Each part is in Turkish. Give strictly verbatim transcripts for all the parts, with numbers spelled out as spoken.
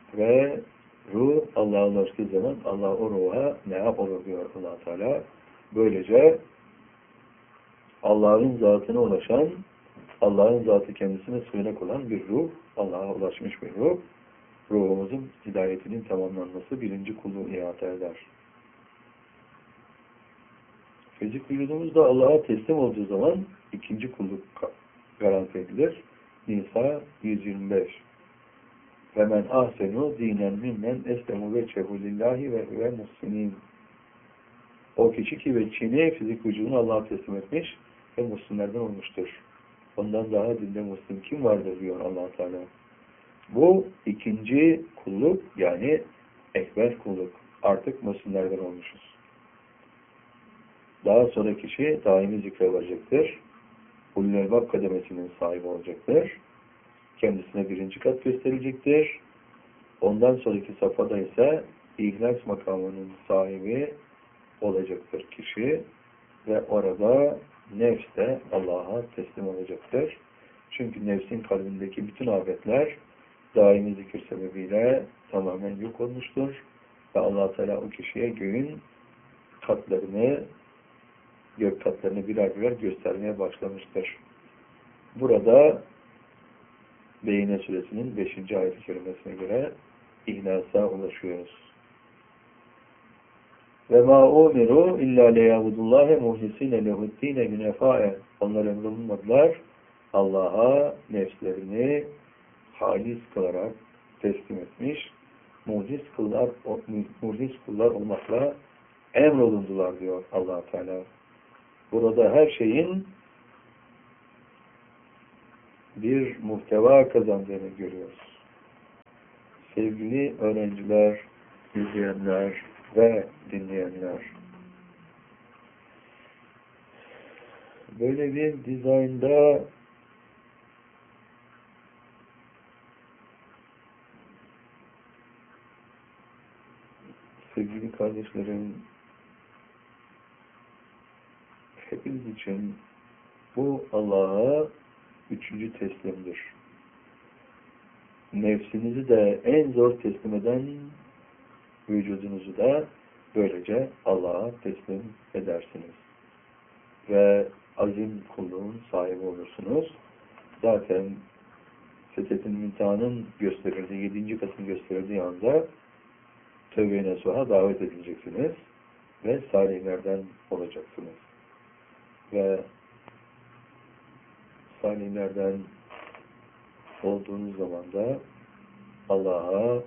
Ve ruh Allah'a ulaştığı zaman Allah o ruha ne yapar diyor Allah Teala. Böylece Allah'ın zatına ulaşan, Allah'ın zatı kendisine sığınak olan bir ruh, Allah'a ulaşmış bir ruh, ruhumuzun hidayetinin tamamlanması birinci kulluğu ihata eder. Fizik vücudumuz da Allah'a teslim olduğu zaman ikinci kulluk garanti edilir. Nisa yüz yirmi beş. Ve men ahsenu dinen mimmen eslemu ve cehulillahi ve ve muhsinin. O kişi ki ve Çin'i fizik vücudunu Allah'a teslim etmiş ve Müslümanlardan olmuştur. Ondan daha dinde Müslüman kim vardır diyor Allah Teala. Bu ikinci kulluk, yani ekber kulluk. Artık Müslümanlardan olmuşuz. Daha sonra kişi daimi zikre varacaktır. Ulul Elbab kademesinin sahibi olacaktır. Kendisine birinci kat gösterilecektir. Ondan sonraki safhada ise İhlas makamının sahibi olacaktır kişi ve orada nefs de Allah'a teslim olacaktır. Çünkü nefsin kalbindeki bütün afetler daimi zikir sebebiyle tamamen yok olmuştur ve Allah Teala o kişiye göğün katlarını, gök katlarını birer birer göstermeye başlamıştır. Burada Beyne suresinin beşinci ayet-i kerimesine göre İhlas'a ulaşıyoruz. Ve ma umiru illa liyabudullahi muhlisine lehuddine hunefae. Onlar emrolunmadılar. Allah'a nefslerini halis kılarak teslim etmiş. Muhlis kullar, muhlis kullar olmakla emrolundular diyor Allah Teala. Burada her şeyin bir muhteva kazandığını görüyoruz. Sevgili öğrenciler, izleyenler ve dinleyenler. Böyle bir dizaynda sevgili kardeşlerim, hepiniz için bu Allah'a üçüncü teslimdir. Nefsinizi de en zor teslim eden vücudunuzu da böylece Allah'a teslim edersiniz. Ve azim kulluğun sahibi olursunuz. Zaten Fethet'in imtihanın gösterildiği, yedinci katın gösterildiği anda tövbe-i nasuha davet edileceksiniz ve salihlerden olacaksınız. Ve salihlerden olduğunuz zaman da Allah'a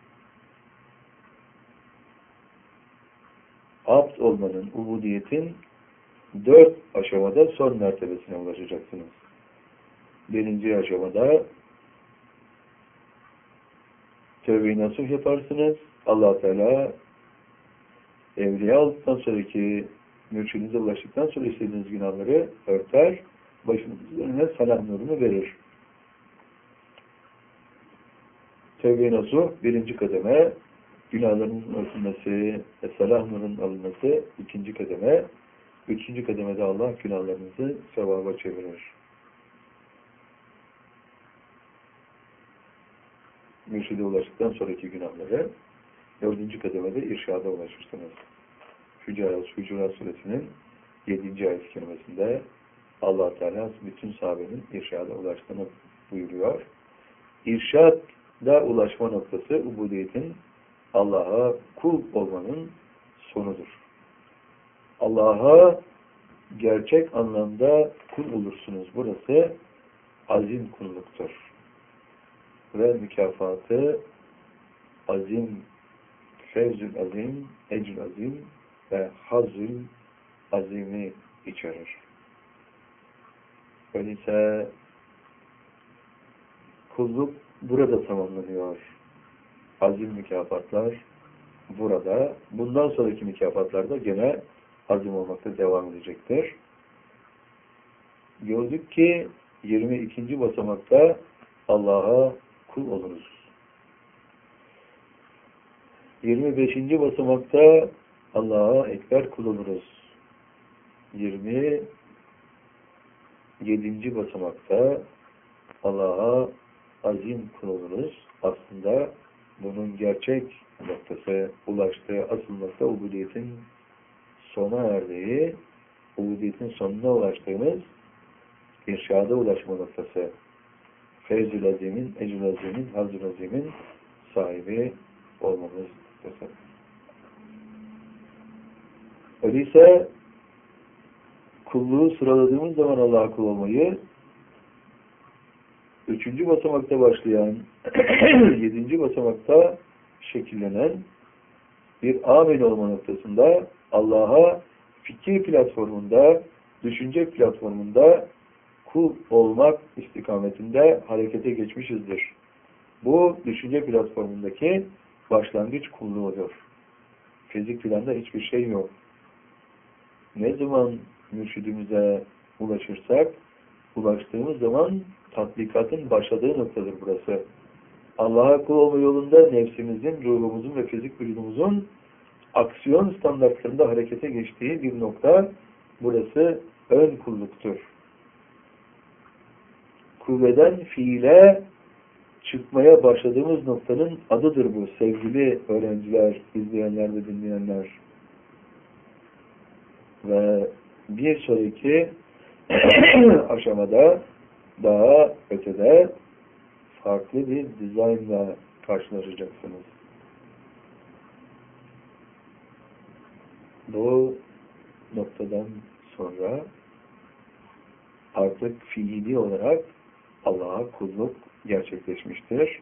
abd olmanın, ubudiyetin dört aşamada son mertebesine ulaşacaksınız. Birinci aşamada tövbe-i nasuh yaparsınız. Allah Teala evliya olduktan sonraki mürşidinize ulaştıktan sonra istediğiniz günahları örter, başınızın üzerine salam nurunu verir. Tövbe-i nasuh birinci kademe, günahlarınızın örtülmesi ve salam nurunun alınması ikinci kademe, üçüncü kademede Allah günahlarınızı sevaba çevirir. Mürşide ulaştıktan sonraki günahları dördüncü kademede irşada ulaşırsınız. Hucurat, Hucurat suresinin yedinci ayet-i kerimesinde Allah Teala bütün sahabenin irşada ulaştığını buyuruyor. İrşada ulaşma noktası ubudiyetin Allah'a kul olmanın sonudur. Allah'a gerçek anlamda kul olursunuz. Burası azim kulluktur. Ve mükafatı azim, fevzül azim, ecr azim ve hazül azimi içerir. Öyleyse kulluk burada tamamlanıyor. Azim mükafatlar burada. Bundan sonraki mükafatlar da gene azim olmakta devam edecektir. Gördük ki yirmi ikinci basamakta Allah'a kul oluruz. yirmi beşinci basamakta Allah'a ekber kul oluruz. yirmi yedinci basamakta Allah'a azim kul oluruz. Aslında bunun gerçek noktası, ulaştığı asıl nokta ubudiyetin sona erdiği, ubudiyetin sonuna ulaştığımız irşada ulaşma noktası. Feyz-ül azimin, ecr-ül azimin, hazr-ül azimin sahibi olmamız noktası. Öyleyse kulluğu sıraladığımız zaman Allah'a kul olmayı, üçüncü basamakta başlayan, yedinci basamakta şekillenen bir amin olma noktasında Allah'a fikir platformunda, düşünce platformunda kul olmak istikametinde harekete geçmişizdir. Bu düşünce platformundaki başlangıç kulluğudur. Fizik planda hiçbir şey yok. Ne zaman mürşidimize ulaşırsak, ulaştığımız zaman tatbikatın başladığı noktadır burası. Allah'a kul olma yolunda nefsimizin, ruhumuzun ve fizik vücudumuzun aksiyon standartlarında harekete geçtiği bir nokta, burası ön kulluktur. Kuvveden fiile çıkmaya başladığımız noktanın adıdır bu sevgili öğrenciler, izleyenler ve dinleyenler. Ve bir sonraki aşamada daha ötede farklı bir dizaynla karşılaşacaksınız. Bu noktadan sonra artık fiili olarak Allah'a kulluk gerçekleşmiştir.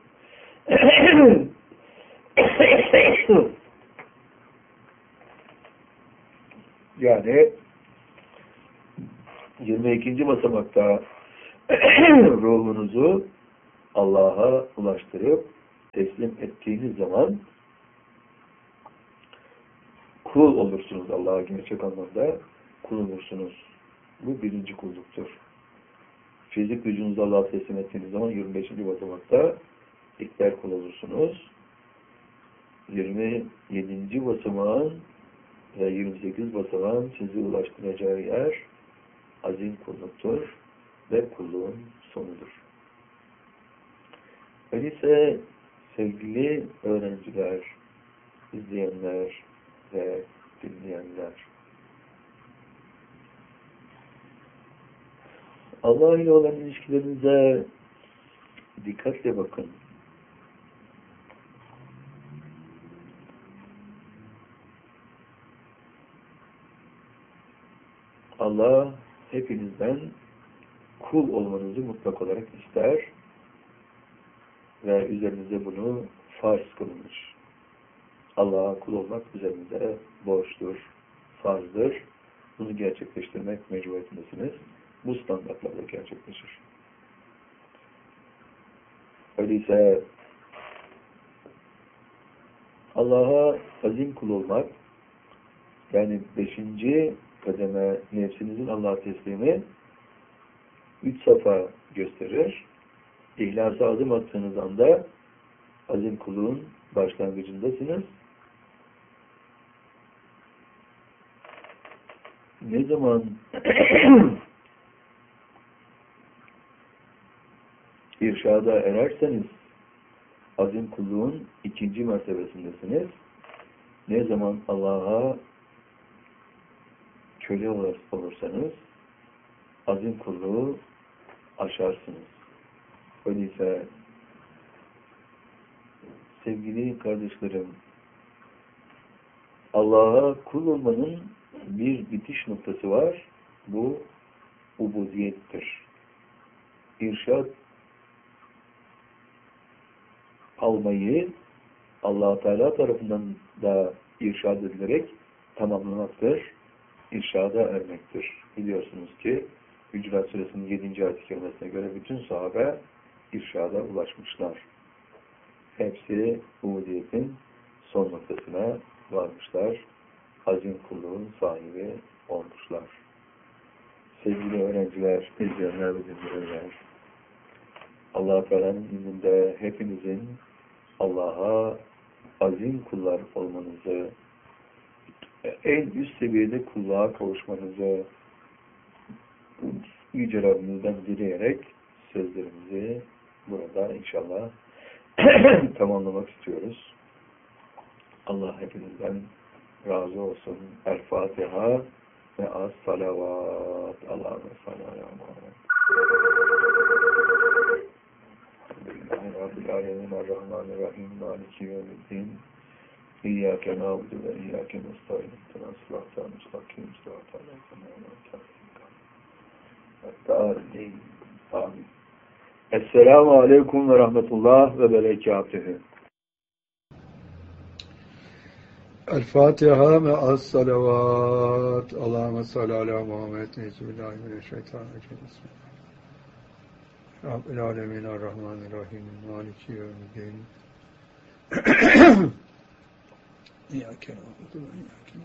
Yani yirmi ikinci basamakta ruhunuzu Allah'a ulaştırıp teslim ettiğiniz zaman kul olursunuz. Allah'a gerçek anlamda kul olursunuz. Bu birinci kulluktur. Fizik vücudunuzu Allah'a teslim ettiğiniz zaman yirmi beşinci basamakta ikler kul olursunuz. yirmi yedinci basamağın ve yirmi sekiz basamağın sizi ulaştıracağı yer azim kulluktur ve kulluğun sonudur. Öyleyse sevgili öğrenciler, izleyenler ve dinleyenler, Allah ile olan ilişkilerinize dikkatle bakın. Allah hepinizden kul olmanızı mutlak olarak ister ve üzerinize bunu farz kılmış. Allah'a kul olmak üzerinize borçtur, farzdır. Bunu gerçekleştirmek mecburiyetindesiniz. Bu standartlarla gerçekleşir. Öyleyse Allah'a azim kul olmak, yani beşinci kademe nefsinizin Allah'a teslimi üç safa gösterir. İhlasa adım attığınız anda azim kulluğun başlangıcındasınız. Ne zaman irşada ererseniz azim kulluğun ikinci mertebesindesiniz. Ne zaman Allah'a köle olursanız azim kulluğu aşarsınız. Öyleyse sevgili kardeşlerim, Allah'a kul olmanın bir bitiş noktası var. Bu ubudiyettir. İrşad almayı Allah Teala tarafından da irşad edilerek tamamlamaktır. İrşada ermektir. Biliyorsunuz ki Hücurat Suresinin yedinci ayet-i kerimesine göre bütün sahabe irşada ulaşmışlar. Hepsi ubudiyetin son noktasına varmışlar. Azim kulluğun sahibi olmuşlar. Sevgili öğrenciler, izleyenler ve dinleyenler, Allah-u Teala'nın izniyle hepinizin Allah'a azim kullar olmanızı, en üst seviyede kulluğa kavuşmanızı Yüce Rabbimizden dileyerek sözlerimizi burada inşallah tamamlamak istiyoruz. Allah hepinizden razı olsun. El Fatiha ve az salavat. Allah'ın salavat. Elhamdülillahi Rabbil alemin. Errahmanirrahim. Maliki yevmiddin. İyyâke nâbudu ve iyyâke nestaîn. İhdinas sıratal müstakîm. Sıratal lezîne en'amte aleyhim. Amin. Esselamu aleyküm ve rahmetullah ve berekatühü. El-Fatiha ve as-salavat. Allahümme salli ala Muhammed. Bismillahirrahmanirrahim. Rabbil alemin. Errahmanirrahim. Maliki yevmiddin. İyyâke na'budu ve iyyâke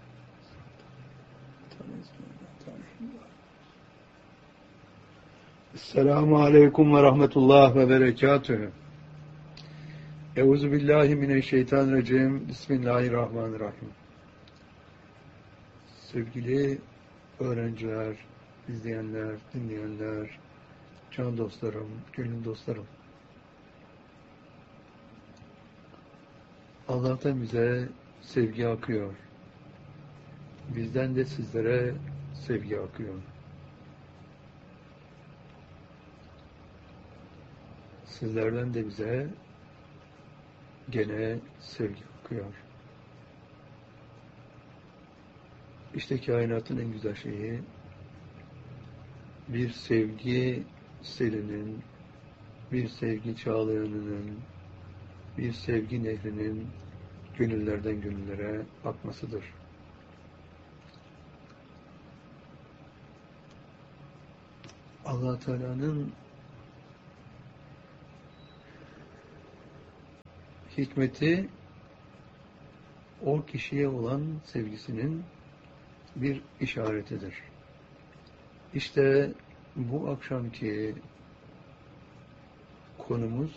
nestaîn. Esselamu aleyküm ve rahmetullah ve berekatühü. Euzu billahi mineşşeytanirracim. Bismillahirrahmanirrahim. Sevgili öğrenciler, izleyenler, dinleyenler, can dostlarım, gönül dostlarım. Allah'tan bize sevgi akıyor. Bizden de sizlere sevgi akıyor. Sizlerden de bize gene sevgi akıyor. İşte kainatın en güzel şeyi bir sevgi selinin, bir sevgi çağlayanının, bir sevgi nehrinin gönüllerden gönüllere akmasıdır. Allah Teala'nın hikmeti o kişiye olan sevgisinin bir işaretidir. İşte bu akşamki konumuz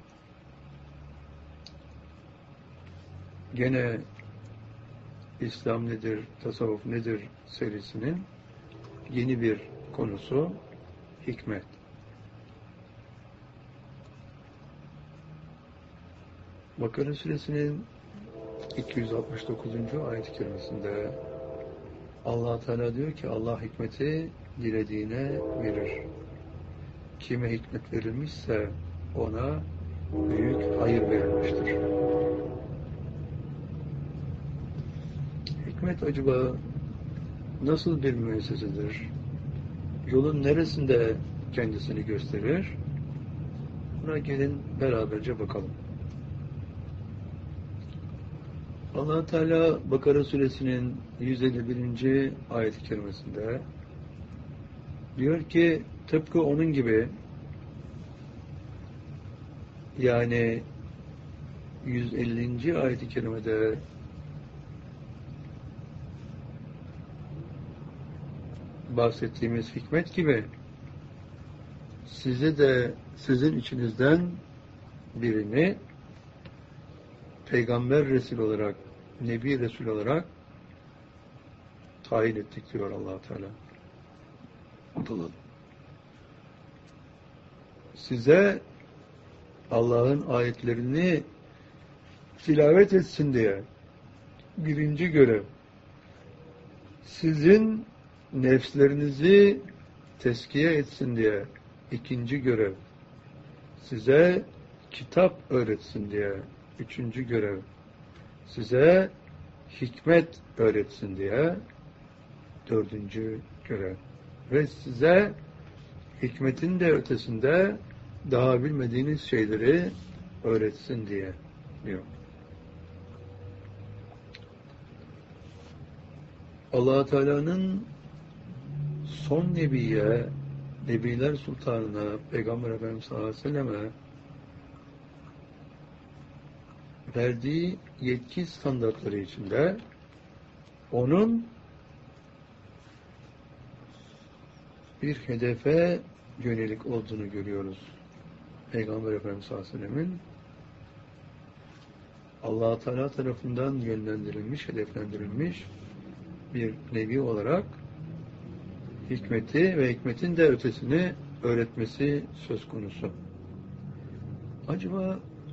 gene İslam nedir, tasavvuf nedir serisinin yeni bir konusu hikmet. Bakara Suresinin iki yüz altmış dokuzuncu ayet-i kerimesinde Allah Teala diyor ki Allah hikmeti dilediğine verir. Kime hikmet verilmişse ona büyük hayır verilmiştir. Hikmet acaba nasıl bir müessesedir? Yolun neresinde kendisini gösterir? Buna gelin beraberce bakalım. Allah Teala Bakara Suresinin yüz elli birinci ayet-i kerimesinde diyor ki tıpkı onun gibi, yani yüz ellinci ayet-i kerimede bahsettiğimiz hikmet gibi size de sizin içinizden birini Peygamber Resul olarak, Nebi Resul olarak tayin ettik diyor Allah Teala. Size Allah'ın ayetlerini tilavet etsin diye birinci görev. Sizin nefslerinizi teskiye etsin diye ikinci görev. Size kitap öğretsin diye üçüncü görev. Size hikmet öğretsin diye dördüncü görev. Ve size hikmetin de ötesinde daha bilmediğiniz şeyleri öğretsin diye diyor. Allah Teala'nın son nebiye, Nebiler Sultanına, Peygamber Efendimiz sallallahu aleyhi ve selleme verdiği yetki standartları içinde onun bir hedefe yönelik olduğunu görüyoruz. Peygamber Efendimiz sallallahu aleyhi ve sellemin Allah Teala tarafından yönlendirilmiş, hedeflendirilmiş bir nebi olarak hikmeti ve hikmetin de ötesini öğretmesi söz konusu. Acaba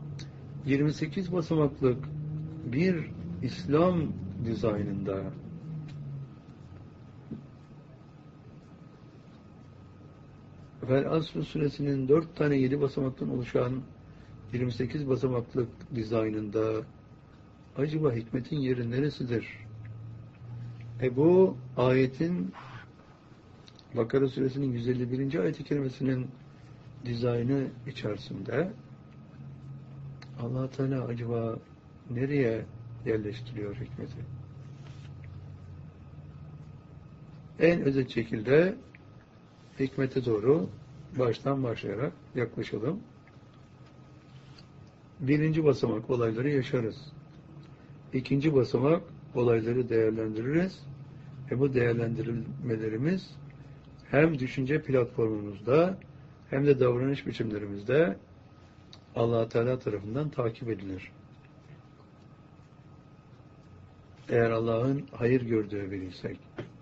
yirmi sekiz basamaklık bir İslam dizaynında Vel Asr suresinin dört tane yedi basamaktan oluşan yirmi sekiz basamaklık dizaynında acaba hikmetin yeri neresidir? E bu ayetin Bakara suresinin yüz elli birinci ayet-i kerimesinin dizaynı içerisinde Allah Teala acaba nereye yerleştiriyor hikmeti? En özet şekilde hikmete doğru baştan başlayarak yaklaşalım. Birinci basamak olayları yaşarız. İkinci basamak olayları değerlendiririz. Ve bu değerlendirmelerimiz hem düşünce platformumuzda hem de davranış biçimlerimizde Allah Teala tarafından takip edilir. Eğer Allah'ın hayır gördüğü bilirsek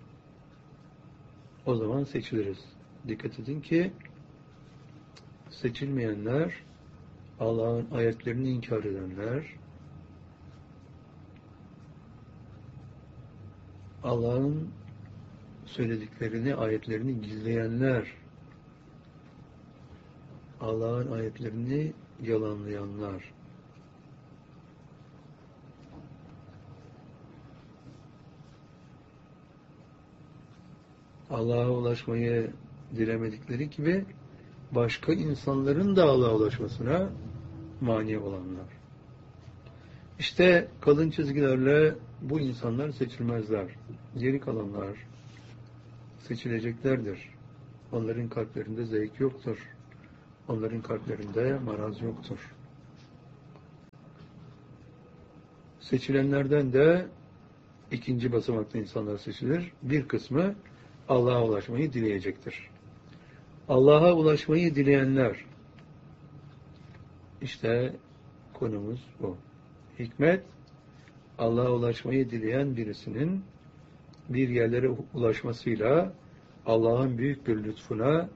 o zaman seçiliriz. Dikkat edin ki seçilmeyenler Allah'ın ayetlerini inkar edenler, Allah'ın söylediklerini, ayetlerini gizleyenler, Allah'ın ayetlerini yalanlayanlar. Allah'a ulaşmayı dilemedikleri gibi başka insanların da Allah'a ulaşmasına mani olanlar. İşte kalın çizgilerle bu insanlar seçilmezler. Geri kalanlar seçileceklerdir. Onların kalplerinde zevk yoktur. Onların kalplerinde maraz yoktur. Seçilenlerden de ikinci basamakta insanlar seçilir. Bir kısmı Allah'a ulaşmayı dileyecektir. Allah'a ulaşmayı dileyenler, işte konumuz bu. Hikmet, Allah'a ulaşmayı dileyen birisinin bir yerlere ulaşmasıyla Allah'ın büyük bir lütfuna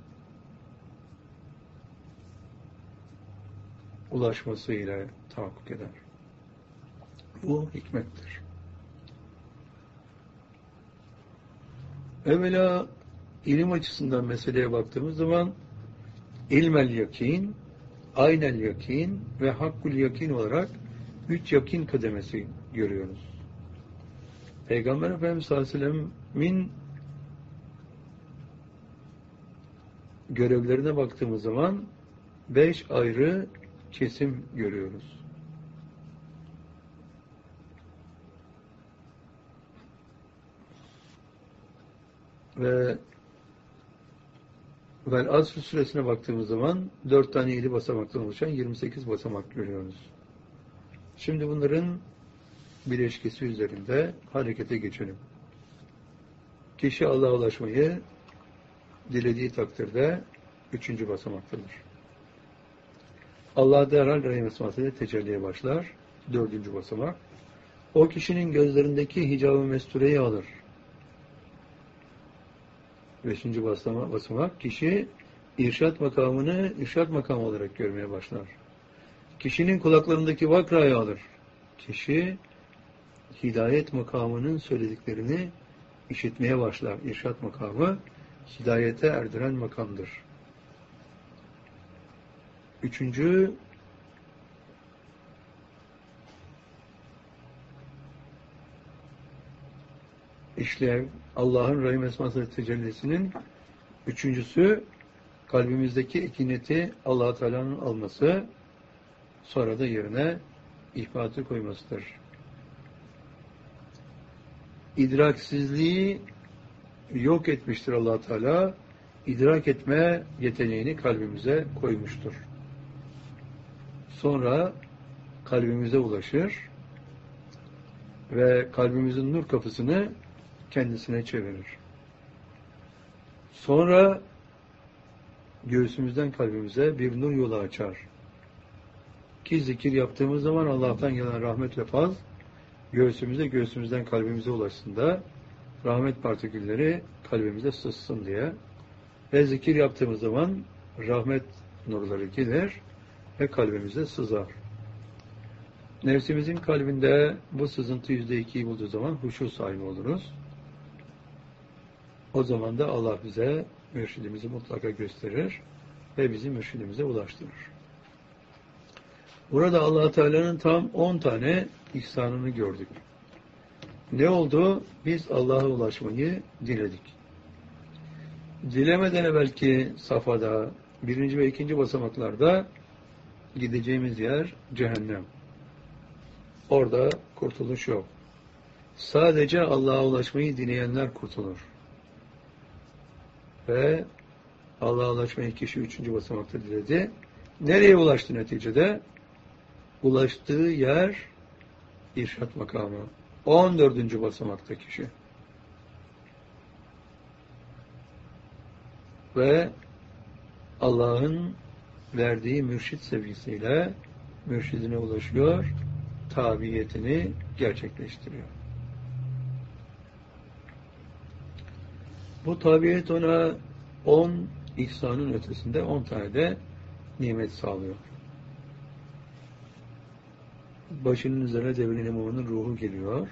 ulaşmasıyla tahakkuk eder. Bu hikmettir. Evvela ilim açısından meseleye baktığımız zaman ilmel yakin, aynel yakin ve hakkul yakin olarak üç yakin kademesi görüyoruz. Peygamber Efendimiz sallallahu aleyhi ve sellem'in görevlerine baktığımız zaman beş ayrı kesim görüyoruz. Ve Vel Asr suresine baktığımız zaman dört tane yedi basamaktan oluşan yirmi sekiz basamak görüyoruz. Şimdi bunların bileşkesi üzerinde harekete geçelim. Kişi Allah'a ulaşmayı dilediği takdirde üçüncü basamaktadır. Allah derhal rahim esmasıyla tecelliye başlar. Dördüncü basamak. O kişinin gözlerindeki hicab-ı mestureyi alır. Beşinci basamak, basamak kişi irşat makamını irşat makamı olarak görmeye başlar. Kişinin kulaklarındaki vakrayı alır. Kişi hidayet makamının söylediklerini işitmeye başlar. İrşat makamı hidayete erdiren makamdır. Üçüncü işlev Allah'ın rahim esması tecellisinin üçüncüsü kalbimizdeki ekineti Allah-u Teala'nın alması, sonra da yerine ihbatı koymasıdır. İdraksizliği yok etmiştir Allah-u Teala, idrak etme yeteneğini kalbimize koymuştur. Sonra kalbimize ulaşır ve kalbimizin nur kapısını kendisine çevirir. Sonra göğsümüzden kalbimize bir nur yolu açar. Ki zikir yaptığımız zaman Allah'tan gelen rahmetle faz göğsümüze, göğsümüzden kalbimize ulaşsın da rahmet partikülleri kalbimize sızsın diye. Ve zikir yaptığımız zaman rahmet nurları gelir ve kalbimize sızar. Nefsimizin kalbinde bu sızıntı yüzde ikiyi bulduğu zaman huşu sahibi oluruz. O zaman da Allah bize mürşidimizi mutlaka gösterir ve bizi mürşidimize ulaştırır. Burada Allah Teala'nın tam on tane ihsanını gördük. Ne oldu? Biz Allah'a ulaşmayı diledik. Dilemeden evvelki safhada, birinci ve ikinci basamaklarda gideceğimiz yer cehennem. Orada kurtuluş yok. Sadece Allah'a ulaşmayı dileyenler kurtulur. Ve Allah'a ulaşmayı kişi üçüncü basamakta diledi. Nereye ulaştı neticede? Ulaştığı yer irşat makamı. on dördüncü basamakta kişi. Ve Allah'ın verdiği mürşit sevgisiyle mürşidine ulaşıyor, tabiyetini gerçekleştiriyor. Bu tabiyet ona on ihsanın ötesinde on tane de nimet sağlıyor. Başının üzerine Devrin İmamı'nın ruhu geliyor.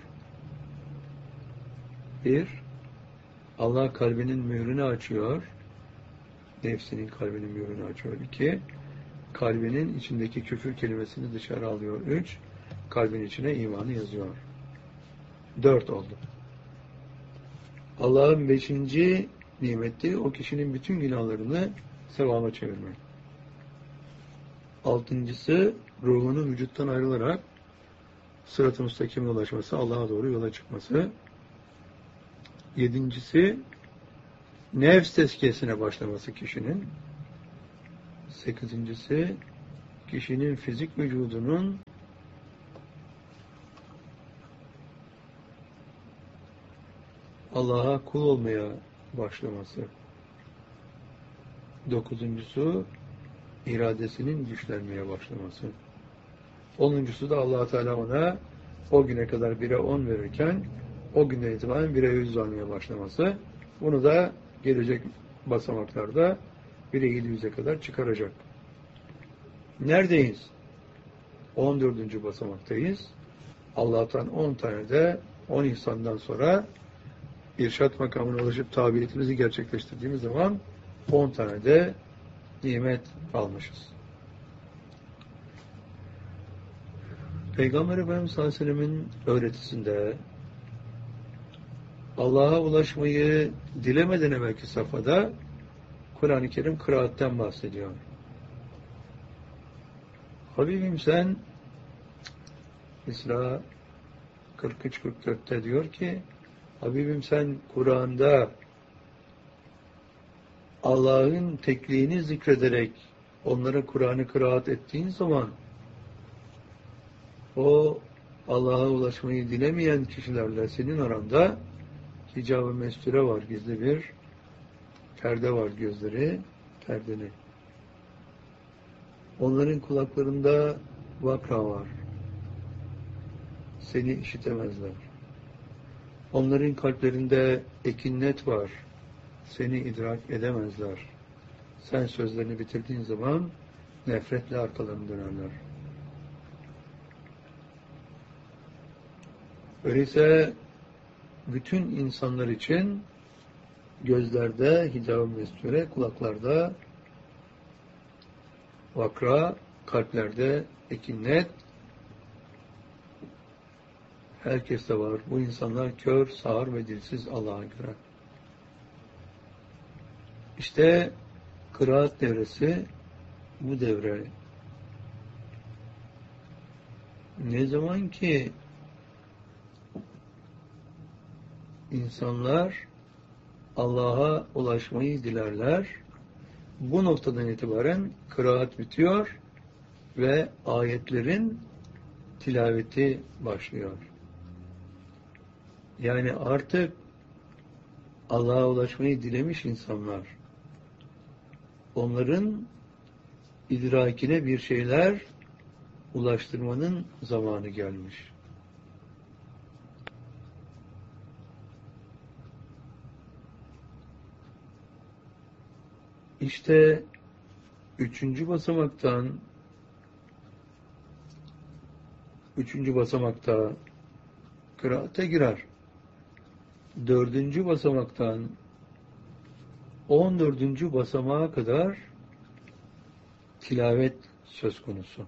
Bir, Allah kalbinin mührünü açıyor. Nefsinin kalbinin mührünü açıyor. İki, kalbinin içindeki küfür kelimesini dışarı alıyor. Üç, kalbin içine imanı yazıyor. Dört oldu. Allah'ın beşinci nimeti o kişinin bütün günahlarını sevaba çevirmek. Altıncısı ruhunun vücuttan ayrılarak sırat-ı müstakime ulaşması, Allah'a doğru yola çıkması. Yedincisi nefs tezkiyesine başlaması kişinin. Sekizincisi kişinin fizik vücudunun Allah'a kul olmaya başlaması. Dokuzuncusu iradesinin güçlenmeye başlaması. Onuncusu da Allah Teala ona o güne kadar bire on verirken o günden itibaren bire yüz vermeye başlaması. Bunu da gelecek basamaklarda bire yedi yüze kadar çıkaracak. Neredeyiz? on dördüncü basamaktayız. Allah'tan on tane de on ihsandan sonra irşat makamına ulaşıp tabiyetimizi gerçekleştirdiğimiz zaman on tane de nimet almışız. Peygamber Efendimiz sallallahu aleyhi ve sellem'in öğretisinde Allah'a ulaşmayı dilemeden evvelki safhada Kur'an-ı Kerim kıraatten bahsediyor. Habibim sen İsra kırk üç kırk dörtte diyor ki Habibim sen Kur'an'da Allah'ın tekliğini zikrederek onlara Kur'an'ı kıraat ettiğin zaman o Allah'a ulaşmayı dilemeyen kişilerle senin aranda hicab-ı mesture var, gizli bir perde var, gözleri perdeli. Onların kulaklarında vakra var. Seni işitemezler. Onların kalplerinde ekinnet var. Seni idrak edemezler. Sen sözlerini bitirdiğin zaman nefretle arkalarını dönerler. Öyleyse bütün insanlar için gözlerde hicab-ı mesture, kulaklarda vakra, kalplerde ekinnet, herkeste var. Bu insanlar kör, sağır ve dilsiz Allah'a göre. İşte kıraat devresi bu devre. Ne zaman ki insanlar Allah'a ulaşmayı dilerler, bu noktadan itibaren kıraat bitiyor ve ayetlerin tilaveti başlıyor. Yani artık Allah'a ulaşmayı dilemiş insanlar, onların idrakine bir şeyler ulaştırmanın zamanı gelmiş. İşte üçüncü basamaktan üçüncü basamakta kıraate girer. Dördüncü basamaktan on dördüncü basamağa kadar tilavet söz konusu.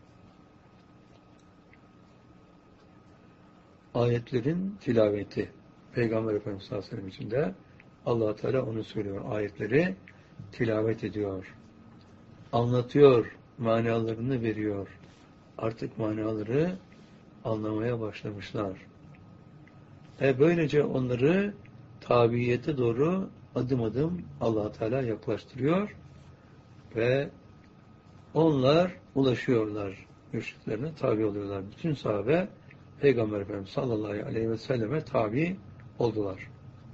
Ayetlerin tilaveti. Peygamber Efendimiz sallallahu aleyhi ve sellem için de Allah Teala onu söylüyor. Ayetleri tilavet ediyor. Anlatıyor. Manalarını veriyor. Artık manaları anlamaya başlamışlar. E böylece onları tabiyete doğru adım adım Allah Teala yaklaştırıyor ve onlar ulaşıyorlar. Mürşitlerine tabi oluyorlar. Bütün sahabe Peygamber Efendimiz sallallahu aleyhi ve selleme tabi oldular.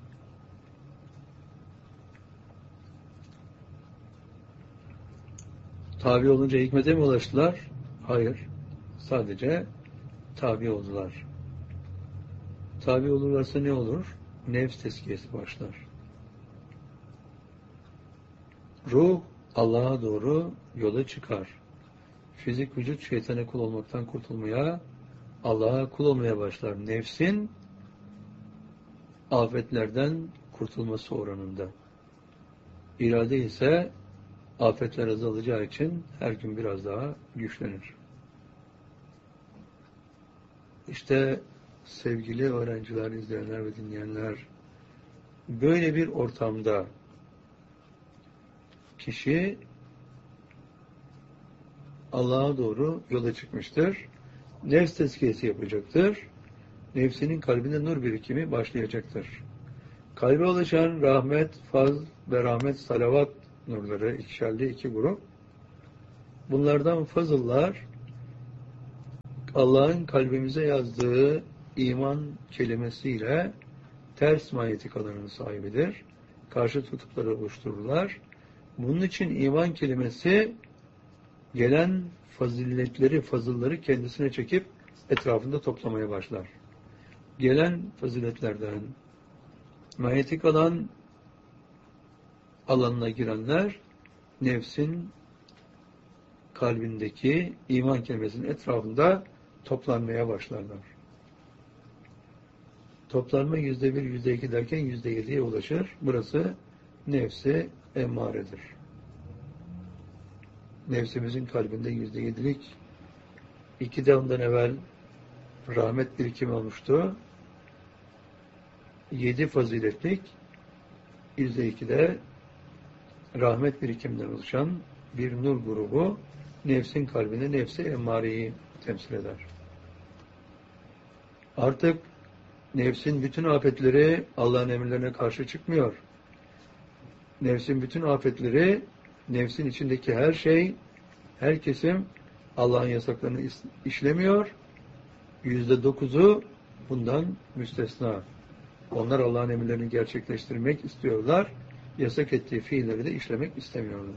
Tabi olunca hikmete mi ulaştılar? Hayır. Sadece tabi oldular. Tabi olurlarsa ne olur? Nefs tezkiyesi başlar. Ruh Allah'a doğru yola çıkar. Fizik vücut şeytana kul olmaktan kurtulmaya, Allah'a kul olmaya başlar. Nefsin afetlerden kurtulması oranında. İrade ise afetler azalacağı için her gün biraz daha güçlenir. İşte sevgili öğrenciler, izleyenler ve dinleyenler, böyle bir ortamda kişi Allah'a doğru yola çıkmıştır. Nefs tezkiyesi yapacaktır. Nefsinin kalbinde nur birikimi başlayacaktır. Kalbe ulaşan rahmet, faz ve rahmet salavat nurları, ikişerli iki grup. Bunlardan fazıllar Allah'ın kalbimize yazdığı iman kelimesiyle ters manyetik alanın sahibidir. Karşı kutupları oluştururlar. Bunun için iman kelimesi gelen faziletleri, fazılları kendisine çekip etrafında toplamaya başlar. Gelen faziletlerden manyetik alan alanına girenler nefsin kalbindeki iman kelimesinin etrafında toplanmaya başlarlar. Toplanma yüzde bir, yüzde iki derken yüzde yediye ulaşır. Burası nefsi emmaredir. Nefsimizin kalbinde yüzde yedilik iki de ondan evvel rahmet birikimi olmuştu. Yedi faziletlik yüzde ikide rahmet birikiminden oluşan bir nur grubu nefsin kalbinde nefsi emmareyi temsil eder. Artık nefsin bütün afetleri Allah'ın emirlerine karşı çıkmıyor. Nefsin bütün afetleri, nefsin içindeki her şey, her kesim Allah'ın yasaklarını işlemiyor. Yüzde dokuzu bundan müstesna. Onlar Allah'ın emirlerini gerçekleştirmek istiyorlar. Yasak ettiği fiilleri de işlemek istemiyorlar.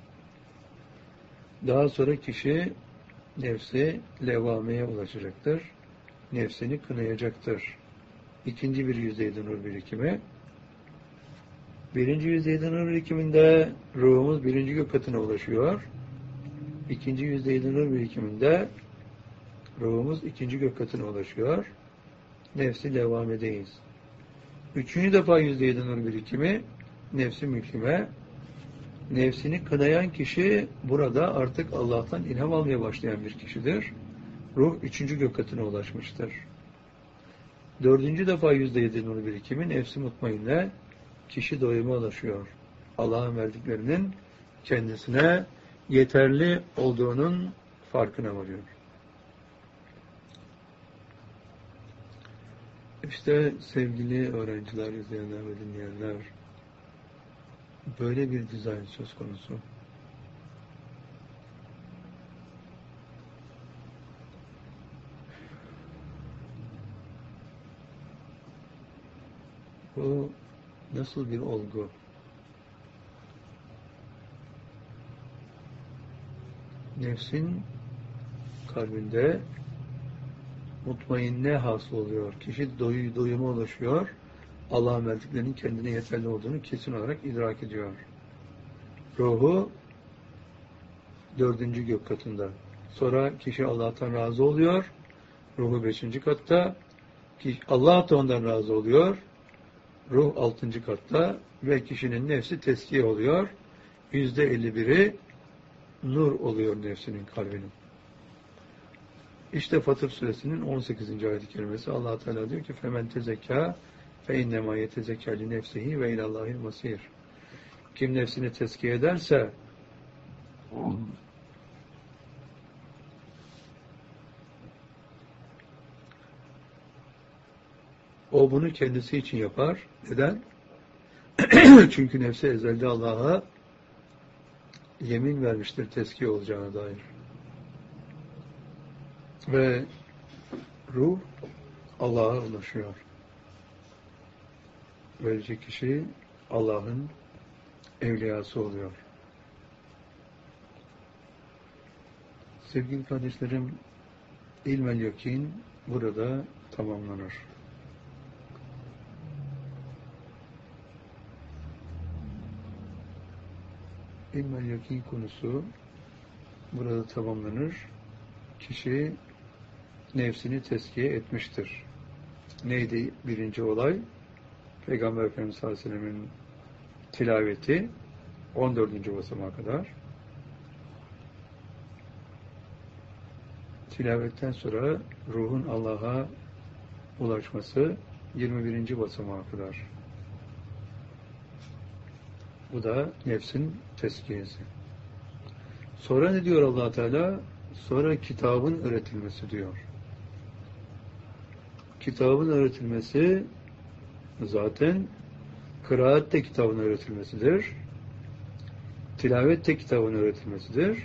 Daha sonra kişi nefsi levvameye ulaşacaktır. Nefsini kınayacaktır. İkinci bir yüzdeydi nur birikimi. Birinci yüzdeydi nur birikiminde ruhumuz birinci gök katına ulaşıyor. İkinci yüzdeydi nur birikiminde ruhumuz ikinci gök katına ulaşıyor. Nefsi levvamedeyiz. Üçüncü defa yüzdeydi nur birikimi nefsi mülkime. Nefsini kınayan kişi burada artık Allah'tan ilham almaya başlayan bir kişidir. Ruh üçüncü gök katına ulaşmıştır. Dördüncü defa yüzde yedi nur birikimi nefsi mutmainne kişi doyuma ulaşıyor. Allah'ın verdiklerinin kendisine yeterli olduğunun farkına varıyor. İşte sevgili öğrenciler, izleyenler ve dinleyenler, böyle bir dizayn söz konusu. Bu nasıl bir olgu? Nefsin kalbinde mutmainne hasıl oluyor. Kişi doyu, doyuma ulaşıyor. Allah'ın verdiklerinin kendine yeterli olduğunu kesin olarak idrak ediyor. Ruhu dördüncü gök katında. Sonra kişi Allah'tan razı oluyor. Ruhu beşinci katta. Ki Allah da ondan razı oluyor. Ruh altıncı katta ve kişinin nefsi teskiye oluyor. Yüzde elli biri nur oluyor nefsinin, kalbinin. İşte Fatır Suresinin on sekizinci ayet-i kerimesi. Allah Teala diyor ki femen tezekâ fe innemâ yetezekâ li nefsihi ve ilallâhil masîr. Kim nefsini tezkiye ederse o bunu kendisi için yapar. Neden? Çünkü nefsi ezelde Allah'a yemin vermiştir tezkiye olacağına dair. Ve ruh Allah'a ulaşıyor. Böylece kişi Allah'ın evliyası oluyor. Sevgili kardeşlerim, ilmel yakin burada tamamlanır. İlmel yakin konusu burada tamamlanır. Kişi nefsini tezkiye etmiştir. Neydi birinci olay? Peygamber Efendimiz sallallahu aleyhi ve sellem'in tilaveti on dördüncü basamağa kadar. Tilavetten sonra ruhun Allah'a ulaşması yirmi birinci basamağa kadar. Bu da nefsin tezkiyesi. Sonra ne diyor Allah Teala? Sonra kitabın öğretilmesi diyor. Kitabın öğretilmesi zaten kıraat de kitabın öğretilmesidir. Tilavet de kitabın öğretilmesidir.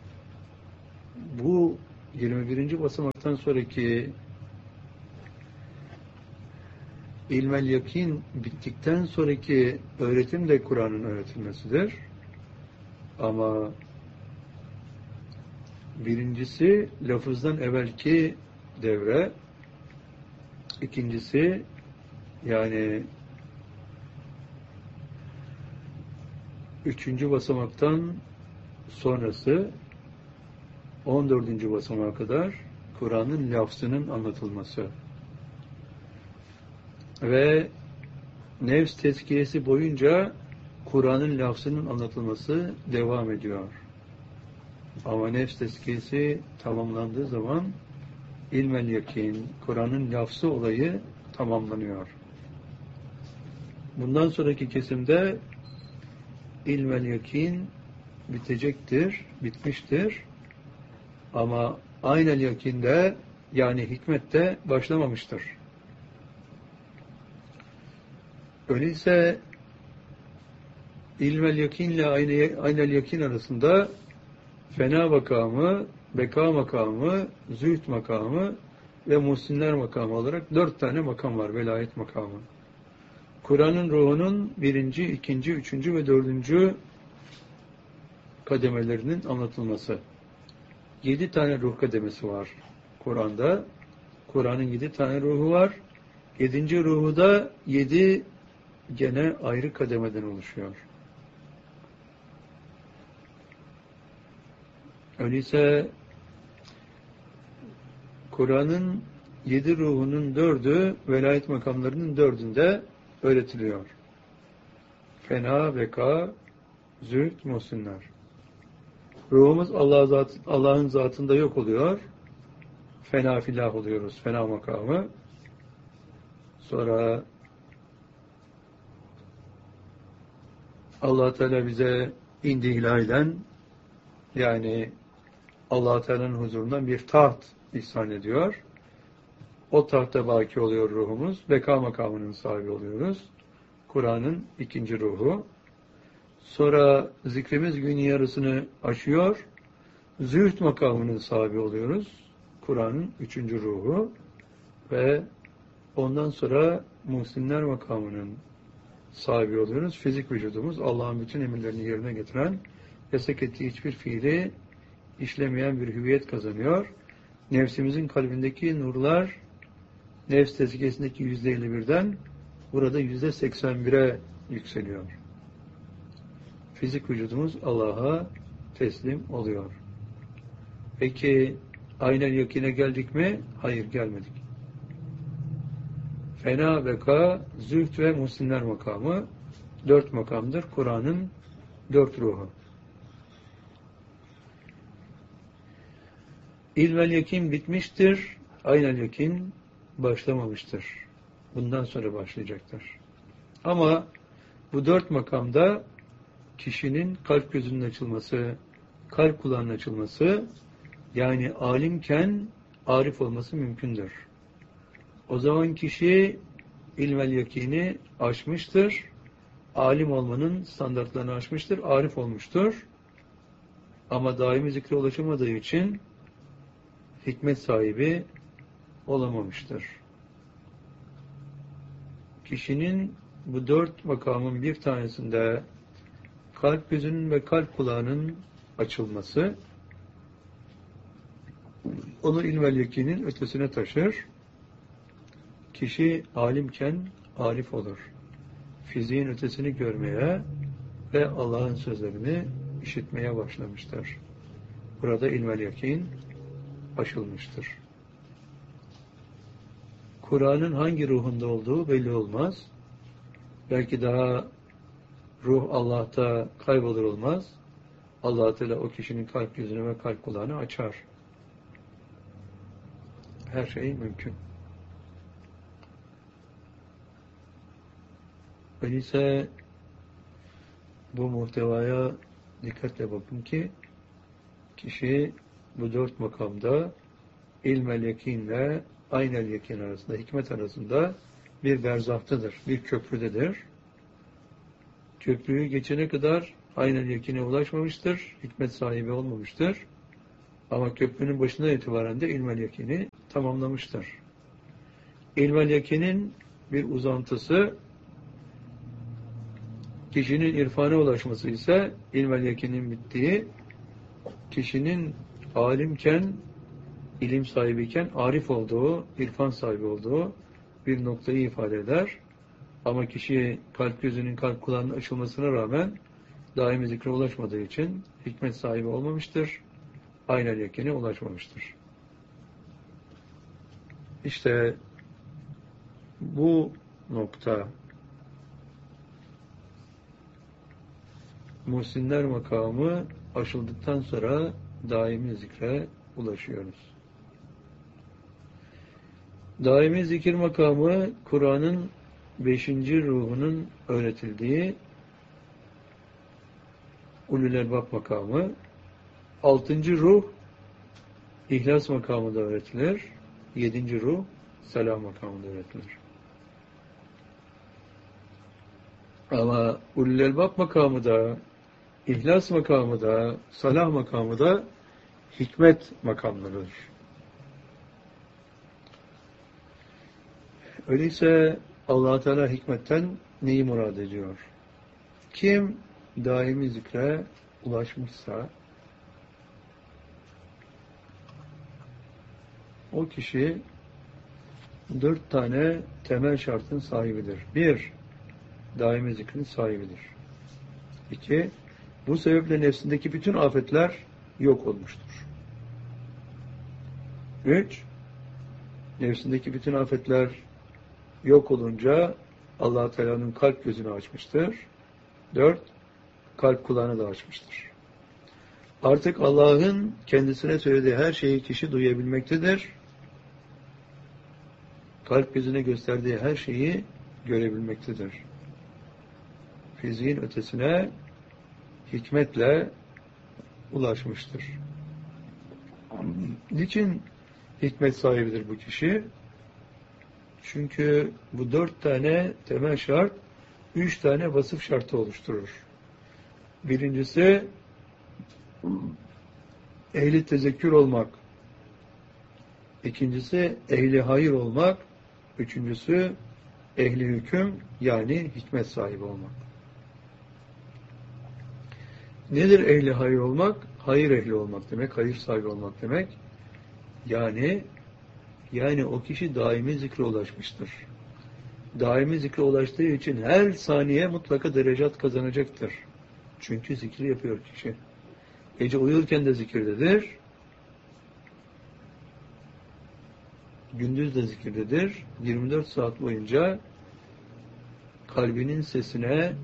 Bu yirmi birinci basamaktan sonraki ilmel yakin bittikten sonraki öğretim de Kur'an'ın öğretilmesidir. Ama birincisi lafızdan evvelki devre, ikincisi yani üçüncü basamaktan sonrası on dördüncü basamağa kadar Kur'an'ın lafzının anlatılması ve nefs tezkiyesi boyunca Kur'an'ın lafzının anlatılması devam ediyor. Ama nefs tezkiyesi tamamlandığı zaman ilmel yakin, Kur'an'ın lafzı olayı tamamlanıyor. Bundan sonraki kesimde ilmel yakin bitecektir, bitmiştir. Ama aynel yakinde yani hikmette başlamamıştır. Öyleyse ilmel yakin ile aynel yakin arasında fena makamı, beka makamı, zühd makamı ve muhsinler makamı olarak dört tane makam var, velayet makamı. Kur'an'ın ruhunun birinci, ikinci, üçüncü ve dördüncü kademelerinin anlatılması. Yedi tane ruh kademesi var Kur'an'da. Kur'an'ın yedi tane ruhu var. Yedinci ruhu da yedi gene ayrı kademeden oluşuyor. Öyleyse Kur'an'ın yedi ruhunun dördü velayet makamlarının dördünde öğretiliyor. Fena, beka, zühd, muhsinler. Ruhumuz Allah zat, Allah'ın zatında yok oluyor. Fena filah oluyoruz. Fena makamı. Sonra Allah Teala bize indi ilahiden yani Allah Teala'nın huzurundan bir taht ihsan ediyor. O tahta baki oluyor ruhumuz. Beka makamının sahibi oluyoruz. Kur'an'ın ikinci ruhu. Sonra zikrimiz günün yarısını aşıyor. Zühd makamının sahibi oluyoruz. Kur'an'ın üçüncü ruhu. Ve ondan sonra muhsinler makamının sahibi oluyoruz. Fizik vücudumuz Allah'ın bütün emirlerini yerine getiren, yasak ettiği hiçbir fiili işlemeyen bir hüviyet kazanıyor. Nefsimizin kalbindeki nurlar nefs tezkiyesindeki yüzde elli birden burada yüzde seksen bire yükseliyor. Fizik vücudumuz Allah'a teslim oluyor. Peki Aynel yakine geldik mi? Hayır, gelmedik. Fena, beka, zühd ve muhsinler makamı dört makamdır. Kur'an'ın dört ruhu. İlmel yakin bitmiştir. Aynel yakin başlamamıştır. Bundan sonra başlayacaktır. Ama bu dört makamda kişinin kalp gözünün açılması, kalp kulağının açılması, yani alimken arif olması mümkündür. O zaman kişi ilmel yakini aşmıştır. Alim olmanın standartlarını aşmıştır. Arif olmuştur. Ama daimi zikre ulaşamadığı için hikmet sahibi olamamıştır. Kişinin bu dört makamın bir tanesinde kalp gözünün ve kalp kulağının açılması onu ilmel yakinin ötesine taşır. Kişi alimken arif olur. Fiziğin ötesini görmeye ve Allah'ın sözlerini işitmeye başlamıştır. Burada ilmel yakin aşılmıştır. Kur'an'ın hangi ruhunda olduğu belli olmaz. Belki daha ruh Allah'ta kaybolur olmaz. Allah Teala o kişinin kalp gözünü ve kalp kulağını açar. Her şey mümkün. Öyleyse bu muhtevaya dikkatle bakın ki kişi bu dört makamda ilmel yakinle aynel yakin arasında, hikmet arasında bir berzahtadır, bir köprüdedir. Köprüyü geçene kadar aynel yakine ulaşmamıştır, hikmet sahibi olmamıştır. Ama köprünün başından itibaren de ilmel yakini tamamlamıştır. İlmel yakinin bir uzantısı, kişinin irfana ulaşması ise ilmel yakinin bittiği, kişinin alimken, ilim sahibiyken arif olduğu, irfan sahibi olduğu bir noktayı ifade eder. Ama kişi kalp gözünün, kalp kulağının açılmasına rağmen daimi zikre ulaşmadığı için hikmet sahibi olmamıştır. Aynel yakine ulaşmamıştır. İşte bu nokta muhsinler makamı aşıldıktan sonra daimi zikre ulaşıyoruz. Daimi zikir makamı Kur'an'ın beşinci ruhunun öğretildiği ulul elbab makamı. Altıncı ruh ihlas makamında öğretilir. Yedinci ruh selam makamında öğretilir. Ama ulul elbab makamı da, ihlas makamı da, salah makamı da hikmet makamlarıdır. Öyleyse Allah Teala hikmetten neyi murad ediyor? Kim daimi zikre ulaşmışsa o kişi dört tane temel şartın sahibidir. Bir, daimi zikrin sahibidir. İki, bu sebeple nefsindeki bütün afetler yok olmuştur. Üç, nefsindeki bütün afetler yok olunca Allah Teala'nın kalp gözünü açmıştır. Dört, kalp kulağını da açmıştır. Artık Allah'ın kendisine söylediği her şeyi kişi duyabilmektedir. Kalp gözüne gösterdiği her şeyi görebilmektedir. Fiziğin ötesine hikmetle ulaşmıştır. Niçin hikmet sahibidir bu kişi? Çünkü bu dört tane temel şart, üç tane vasıf şartı oluşturur. Birincisi, ehli tezekkür olmak. İkincisi, ehli hayır olmak. Üçüncüsü, ehli hüküm, yani hikmet sahibi olmak. Nedir ehli hayır olmak? Hayır ehli olmak demek, hayır sahibi olmak demek. Yani yani o kişi daimi zikre ulaşmıştır. Daimi zikre ulaştığı için her saniye mutlaka derecat kazanacaktır. Çünkü zikri yapıyor kişi. Gece uyurken de zikirdedir. gündüz de zikirdedir. yirmi dört saat boyunca kalbinin sesine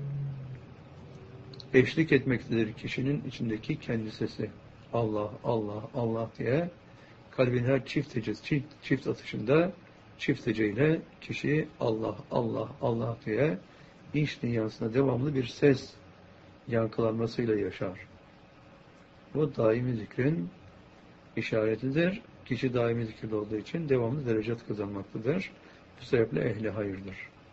eşlik etmektedir kişinin içindeki kendi sesi. Allah, Allah, Allah diye kalbin her çift hecesi, çift, çift atışında çift heceyle kişi Allah, Allah, Allah diye iç dünyasına devamlı bir ses yankılanmasıyla yaşar. Bu daimi zikrin işaretidir. Kişi daimi zikirde olduğu için devamlı derecat kazanmaktadır. Bu sebeple ehli hayırdır.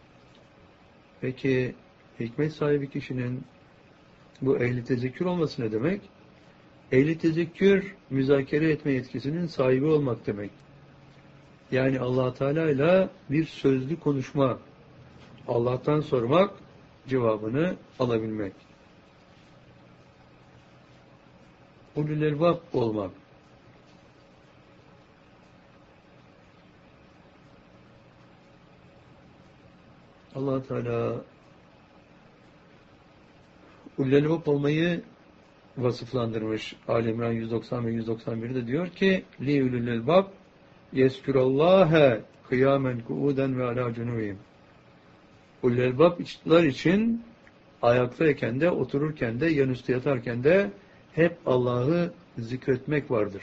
Peki hikmet sahibi kişinin bu ehli tezekkür olması ne demek? Ehli tezekkür, müzakere etme yetkisinin sahibi olmak demek. Yani Allah Teala ile bir sözlü konuşma, Allah'tan sormak, cevabını alabilmek. Ulul elbab olmak. Allah Teala ulul elbab olmayı vasıflandırmış. Ali İmran yüz doksan ve yüz doksan bir'de diyor ki: "Li ulul elbab yezkurallâhe kıyamen kuuden ve alâ cunûbihim." Ulul elbablar için ayaktayken de, otururken de, yanüstü yatarken de hep Allah'ı zikretmek vardır.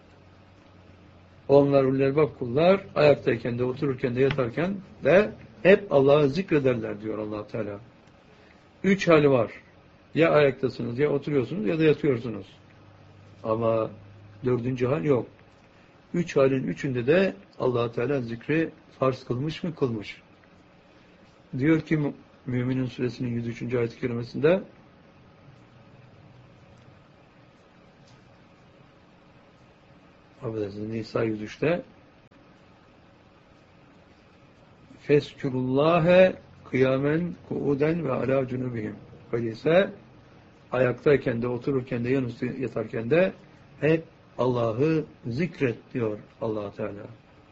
Onlar ulul elbab kullar, ayaktayken de, otururken de, yatarken de hep Allah'ı zikrederler diyor Allah Teala. Üç hali var. Ya ayaktasınız, ya oturuyorsunuz, ya da yatıyorsunuz. Ama dördüncü hal yok. Üç halin üçünde de Allah Teala zikri farz kılmış mı? Kılmış. Diyor ki Mü'minin suresinin yüz üçüncü ayet-i kerimesinde: Affedersiniz, Nisa yüz üç'te Feskurullâhe kıyamen kuuden ve alâ cunubihim. Öyleyse ayaktayken de, otururken de, yanüstü yatarken de hep Allah'ı zikret diyor Allah Teala.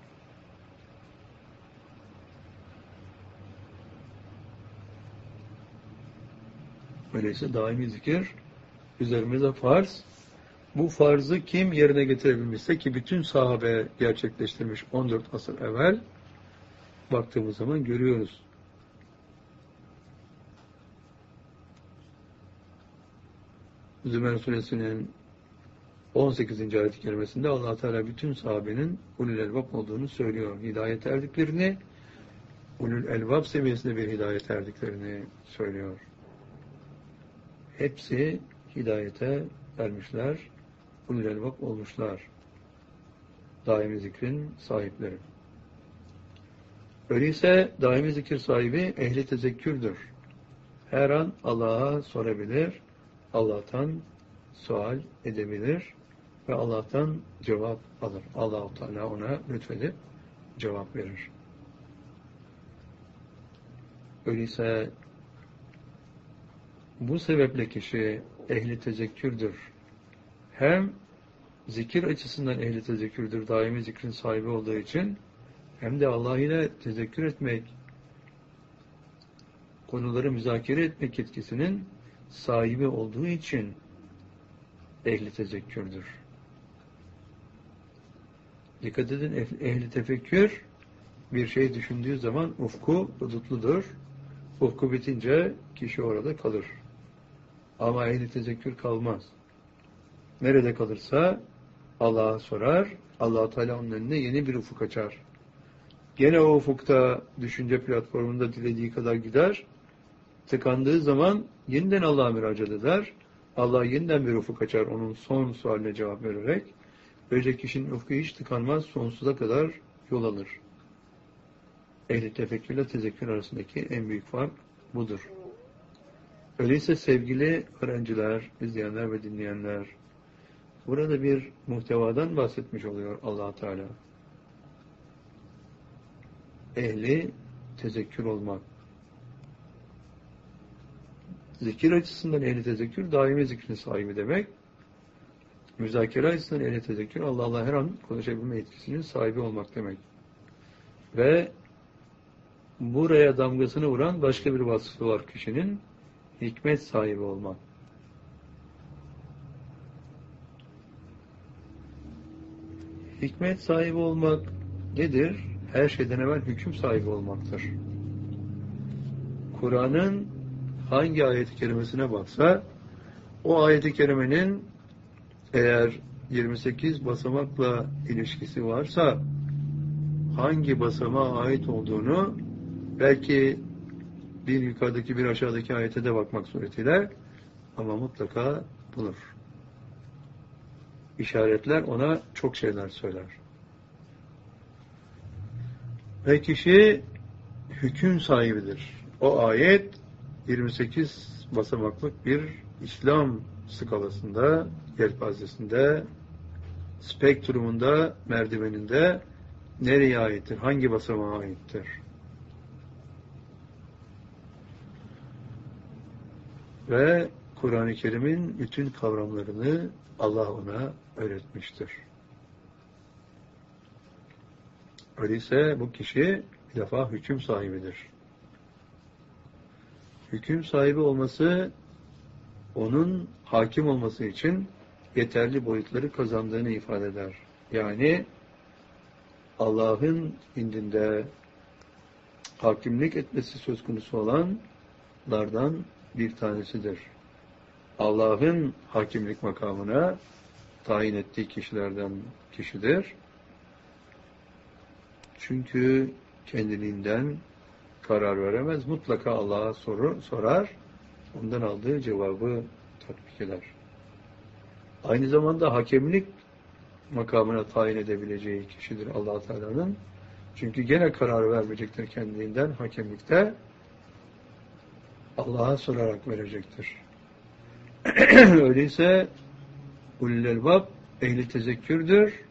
Öyleyse daimi zikir üzerimize farz. Bu farzı kim yerine getirebilmişse, ki bütün sahabe gerçekleştirmiş on dört asır evvel, baktığımız zaman görüyoruz. Zümer suresinin on sekizinci ayet-i kerimesinde Allah Teala bütün sahabenin ulul elbab olduğunu söylüyor. Hidayet erdiklerini, ulul elbab seviyesinde bir hidayet erdiklerini söylüyor. Hepsi hidayete ermişler, ulul elbab olmuşlar. Daimi zikrin sahipleri. Öyleyse daimi zikir sahibi ehli tezekkürdür. Her an Allah'a sorabilir, Allah'tan sual edebilir ve Allah'tan cevap alır. Allah-u Teala ona lütfedip cevap verir. Öyleyse bu sebeple kişi ehli tezekkürdür. Hem zikir açısından ehli tezekkürdür, daimi zikrin sahibi olduğu için, hem de Allah ile tezekkür etmek, konuları müzakere etmek yetkisinin sahibi olduğu için ehli tezekkürdür. Dikkat edin, ehli tefekkür bir şey düşündüğü zaman ufku hudutludur. Ufku bitince kişi orada kalır. Ama ehli tezekkür kalmaz. Nerede kalırsa Allah'a sorar, Allah Teala onun önüne yeni bir ufuk açar. Gene o ufukta, düşünce platformunda dilediği kadar gider, tıkandığı zaman yeniden Allah'a müracaat eder, Allah yeniden bir ufuk açar onun son sualine cevap vererek. Böylece kişinin ufku hiç tıkanmaz, sonsuza kadar yol alır. Ehli tefekkürle tezekkür arasındaki en büyük fark budur. Öyleyse sevgili öğrenciler, izleyenler ve dinleyenler, burada bir muhtevadan bahsetmiş oluyor Allah Teala. Ehli tezekkür olmak. Zikir açısından ehli tezekkür, daimi zikrin sahibi demek. Müzakere açısından ehli tezekkür, Allah'la her an konuşabilme yetkisinin sahibi olmak demek. Ve buraya damgasını vuran başka bir vasfı var kişinin, hikmet sahibi olmak. Hikmet sahibi olmak, nedir? Her şeyden evvel hüküm sahibi olmaktır. Kur'an'ın hangi ayet-i kerimesine baksa, o ayet-i kerimenin eğer yirmi sekiz basamakla ilişkisi varsa, hangi basamağa ait olduğunu belki bir yukarıdaki bir aşağıdaki ayete de bakmak suretiyle ama mutlaka bulur. İşaretler ona çok şeyler söyler. Ve kişi hüküm sahibidir. O ayet yirmi sekiz basamaklık bir İslam skalasında, yelpazesinde, spektrumunda, merdiveninde nereye aittir? Hangi basamağa aittir? Ve Kur'an-ı Kerim'in bütün kavramlarını Allah ona öğretmiştir. Öyleyse bu kişi bir defa hüküm sahibidir. Hüküm sahibi olması, onun hakim olması için yeterli boyutları kazandığını ifade eder. Yani Allah'ın indinde hakimlik etmesi söz konusu olanlardan bir tanesidir. Allah'ın hakimlik makamına tayin ettiği kişilerden kişidir. Çünkü kendiliğinden karar veremez. Mutlaka Allah'a soru, sorar. Ondan aldığı cevabı tatbik eder. Aynı zamanda hakemlik makamına tayin edebileceği kişidir Allah Teala'nın. Çünkü gene karar vermeyecektir kendiliğinden. Hakemlikte Allah'a sorarak verecektir. Öyleyse ulul elbab ehli tezekkürdür.